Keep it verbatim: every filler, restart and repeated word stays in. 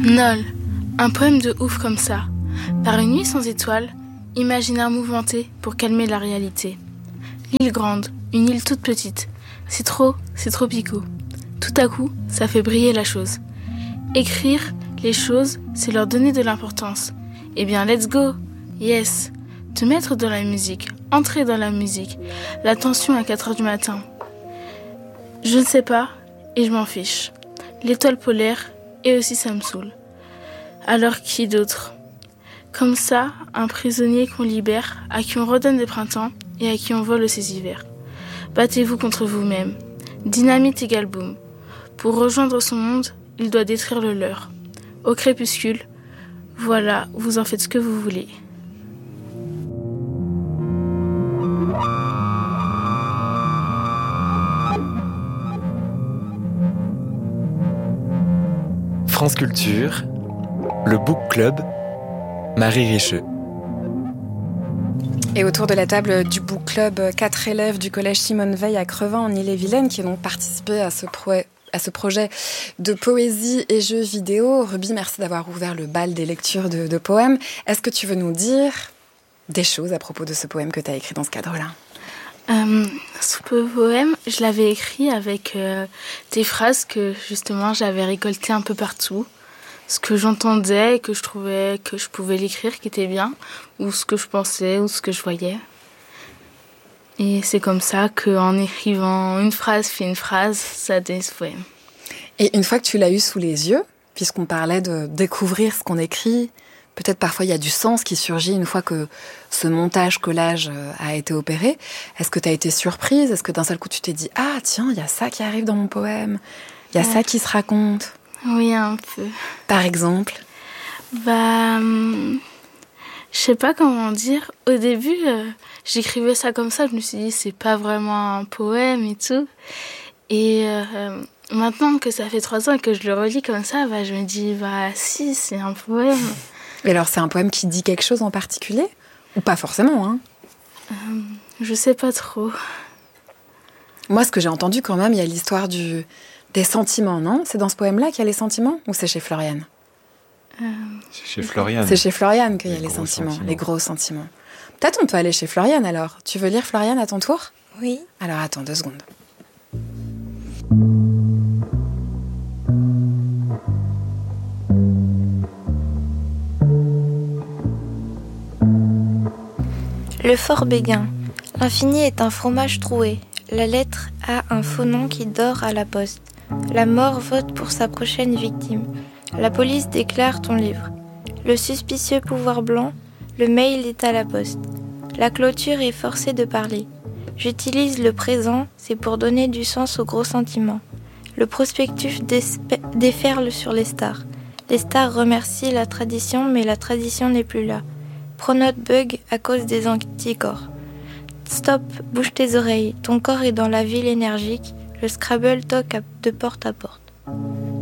Nol, un poème de ouf comme ça. Par une nuit sans étoiles, imaginaire mouvementé pour calmer la réalité. L'île grande, une île toute petite. C'est trop, c'est trop picot. Tout à coup, ça fait briller la chose. Écrire les choses, c'est leur donner de l'importance. Eh bien, let's go, yes. Te mettre dans la musique, entrer dans la musique. L'attention à quatre heures du matin. Je ne sais pas, et je m'en fiche. L'étoile polaire, et aussi ça me saoule. Alors qui d'autre ? Comme ça, un prisonnier qu'on libère, à qui on redonne des printemps et à qui on vole ses hivers. Battez-vous contre vous-même. Dynamite égale boom. Pour rejoindre son monde, il doit détruire le leur. Au crépuscule, voilà, vous en faites ce que vous voulez. France Culture, le Book Club, Marie Richeux. Et autour de la table du Book Club, quatre élèves du collège Simone Veil à Crevin en Ille-et-Vilaine qui ont participé à ce, pro- à ce projet de poésie et jeux vidéo. Ruby, merci d'avoir ouvert le bal des lectures de, de poèmes. Est-ce que tu veux nous dire des choses à propos de ce poème que tu as écrit dans ce cadre-là ? Euh, ce poème, je l'avais écrit avec euh, des phrases que justement j'avais récoltées un peu partout. Ce que j'entendais, que je trouvais que je pouvais l'écrire, qui était bien, ou ce que je pensais, ou ce que je voyais. Et c'est comme ça qu'en écrivant une phrase puis une phrase, ça donne ce poème. Et une fois que tu l'as eu sous les yeux, puisqu'on parlait de découvrir ce qu'on écrit, peut-être parfois il y a du sens qui surgit une fois que ce montage-collage a été opéré. Est-ce que tu as été surprise ? Est-ce que d'un seul coup tu t'es dit « Ah tiens, il y a ça qui arrive dans mon poème, il y a ouais. ça qui se raconte ». Oui, un peu. Par exemple ? Bah, hum, je sais pas comment dire. Au début, euh, j'écrivais ça comme ça. Je me suis dit, c'est pas vraiment un poème et tout. Et euh, maintenant que ça fait trois ans et que je le relis comme ça, bah, je me dis, bah si, c'est un poème. Et alors, c'est un poème qui dit quelque chose en particulier ? Ou pas forcément, hein ? euh, Je sais pas trop. Moi, ce que j'ai entendu quand même, il y a l'histoire du... des sentiments, non ? C'est dans ce poème-là qu'il y a les sentiments ? Ou c'est chez Floriane ? euh... C'est chez Floriane. C'est chez Floriane qu'il y a les, les gros sentiments, sentiments, les gros sentiments. Peut-être on peut aller chez Floriane alors. Tu veux lire Floriane à ton tour ? Oui. Alors attends deux secondes. Le fort Béguin. L'infini est un fromage troué. La lettre a un faux nom qui dort à la poste. La mort vote pour sa prochaine victime. La police déclare ton livre. Le suspicieux pouvoir blanc, le mail est à la poste. La clôture est forcée de parler. J'utilise le présent, c'est pour donner du sens aux gros sentiments. Le prospectus déspe- déferle sur les stars. Les stars remercient la tradition, mais la tradition n'est plus là. Pronote bug à cause des anticorps. Stop, bouge tes oreilles, ton corps est dans la ville énergique, le Scrabble toque de porte à porte.